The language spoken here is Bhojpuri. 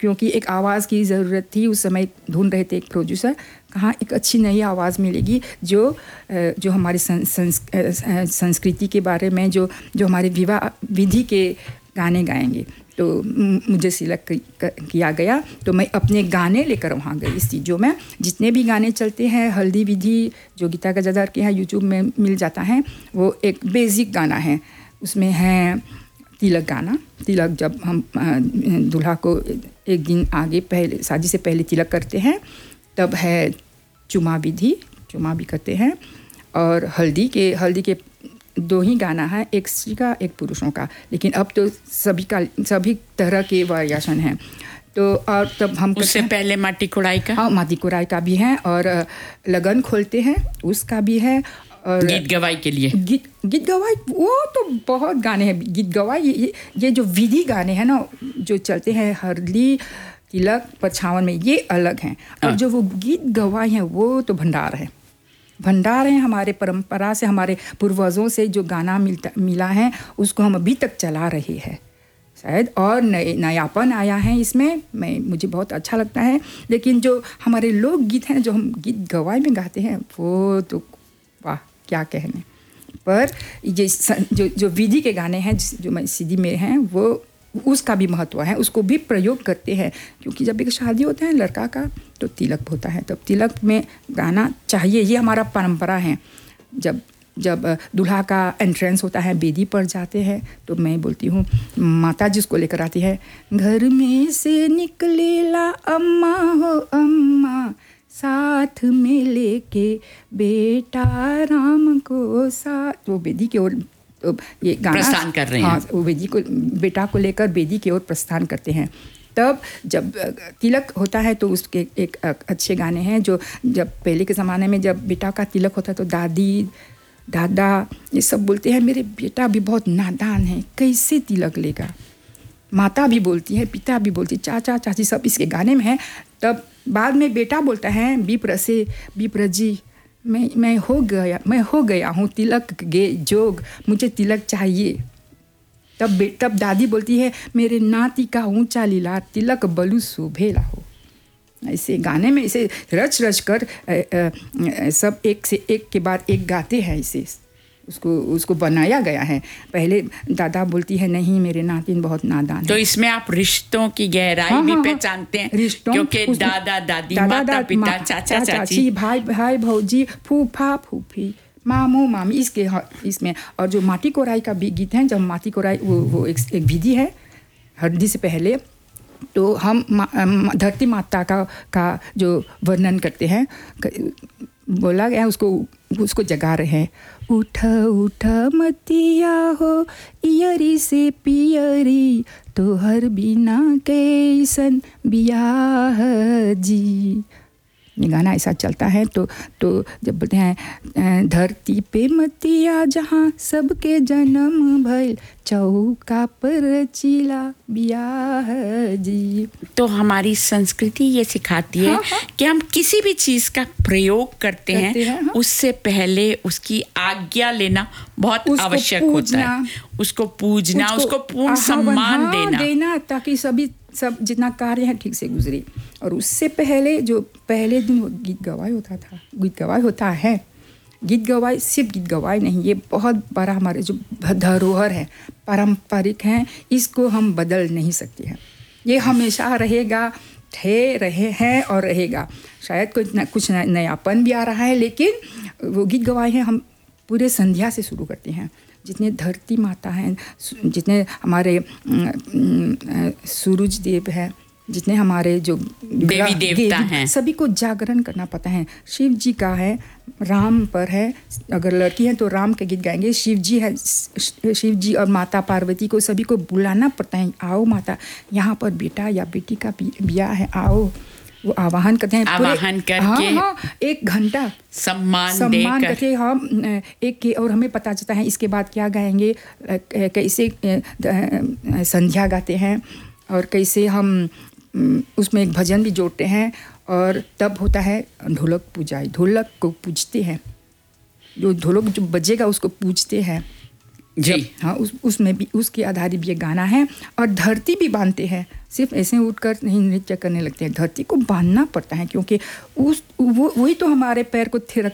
क्योंकि एक आवाज़ की ज़रूरत थी। उस समय ढूंढ रहे थे एक प्रोड्यूसर, कहाँ एक अच्छी नई आवाज़ मिलेगी जो हमारी संस्कृति के बारे में, जो हमारे विवाह विधि के गाने गाएंगे। तो मुझे सिलेक्ट किया गया, तो मैं अपने गाने लेकर वहाँ गई स्टूडियो में। जितने भी गाने चलते हैं हल्दी विधि जो गीता गजादार के यहाँ यूट्यूब में मिल जाता है, वो एक बेसिक गाना है। उसमें है तिलक गाना। तिलक जब हम दूल्हा को एक दिन आगे पहले, शादी से पहले तिलक करते हैं, तब है चुमा विधि, चुमा भी करते हैं। और हल्दी के 2 ही गाना है, एक स्त्री का एक पुरुषों का, लेकिन अब तो सभी तरह के वेरिएशन हैं। तो और तब हम उससे पहले माटी कोड़ाई का, हाँ माटी कोड़ाई का भी है, और लगन खोलते हैं उसका भी है। और गीत गवाई के लिए गीत गवाई वो तो बहुत गाने हैं। गीत गवाई ये जो विधि गाने हैं ना, जो चलते हैं हल्दी तिलक परछावन में, ये अलग हैं। और जो वो गीत गवाई हैं वो तो भंडार है, भंडार है हमारे परंपरा से, हमारे पूर्वजों से जो गाना मिला है उसको हम अभी तक चला रहे हैं शायद। और नयापन आया है इसमें, मुझे बहुत अच्छा लगता है। लेकिन जो हमारे लोकगीत हैं, जो हम गीत गवाई में गाते हैं, वो तो वाह क्या कहने। पर ये जो विधि के गाने हैं जो मैं सीडी में हैं, वो उसका भी महत्व है, उसको भी प्रयोग करते हैं। क्योंकि जब एक शादी होता है लड़का का, तो तिलक होता है, तब तिलक में गाना चाहिए, ये हमारा परंपरा है। जब दूल्हा का एंट्रेंस होता है, बेदी पर जाते हैं, तो मैं बोलती हूँ, माता जिसको लेकर आती है, घर में से निकलेला अम्मा हो अम्मा, साथ में लेके बेटा राम को साथ। वो बेदी की ओर तो ये गाना प्रस्थान कर रहे हैं। हाँ, वो बेटा को लेकर बेदी की ओर प्रस्थान करते हैं। तब जब तिलक होता है तो उसके एक अच्छे गाने हैं, जो जब पहले के ज़माने में जब बेटा का तिलक होता है तो दादी दादा ये सब बोलते हैं, मेरे बेटा भी बहुत नादान है, कैसे तिलक लेगा। माता भी बोलती है, पिता भी बोलती, चाचा चाची सब इसके गाने में है। तब बाद में बेटा बोलता है विप्र जी, मैं हो गया हूँ तिलक गे जोग, मुझे तिलक चाहिए। तब दादी बोलती है, मेरे नाती का ऊंचा लीला तिलक बलू शोभेला हो। ऐसे गाने में इसे रच कर सब एक से एक के बाद एक गाते हैं, इसे उसको बनाया गया है। पहले दादा बोलती है, नहीं मेरे नातिन बहुत नादान है। तो इसमें आप रिश्तों की गहराई भी पहचानते हैं, क्योंकि दादा दादी, माता पिता, चाचा चाची, भाई भौजी, फूफा फूफी, मामू मामी, इसमें। और जो माटी कोराई का भी गीत है, जब माटी कोराई वो एक विधि है हल्दी से पहले, तो हम धरती माता का जो वर्णन करते हैं, बोला गया उसको जगा रहे हैं। उठ उठ मतिया हो इयरी से पियरी, तोहर बिना कैसन बियाह जी। ये गाना ऐसा चलता है। तो जब बोलते हैं, धरती पे मतिया जहाँ सबके जन्म भइल, चौका पर चिला बियाह जी। तो हमारी संस्कृति ये सिखाती है कि हम किसी भी चीज़ का प्रयोग करते हैं, उससे पहले उसकी आज्ञा लेना बहुत आवश्यक होता है। उसको पूजना, उसको पूर्ण सम्मान देना, ताकि सब जितना कार्य है ठीक से गुजरे। और उससे पहले जो पहले दिन गीत गवाई होता है। गीत गवाई सिर्फ गीत गवाई नहीं, ये बहुत बड़ा हमारे जो धरोहर है, पारंपरिक है, इसको हम बदल नहीं सकते हैं। ये हमेशा रहेगा, रहे हैं और रहेगा। शायद कुछ नयापन भी आ रहा है, लेकिन वो गीत गवाई है हम पूरे संध्या से शुरू करते हैं। जितने धरती माता हैं, जितने हमारे सूरज देव हैं, जितने हमारे जो देवी देवता हैं, सभी को जागरण करना पता है। शिव जी का है, राम पर है, अगर लड़की है तो राम के गीत गाएंगे। शिव जी है, शिव जी और माता पार्वती को सभी को बुलाना पड़ता है, आओ माता, यहाँ पर बेटा या बेटी का ब्याह है, आओ। वो आवाहन करते हैं, आवाहन करके 1 घंटा सम्मान करके हम एक के, और हमें पता चलता है इसके बाद क्या गाएंगे, कैसे संध्या गाते हैं, और कैसे हम उसमें एक भजन भी जोड़ते हैं। और तब होता है ढोलक पूजाई, ढोलक को पूजते हैं, जो ढोलक जो बजेगा उसको पूजते हैं। जी हाँ, उसमें भी उसके आधारित भी ये गाना है। और धरती भी बांधते हैं, सिर्फ ऐसे उठकर नहीं नृत्य करने लगते हैं, धरती को बांधना पड़ता है, क्योंकि वही तो हमारे पैर को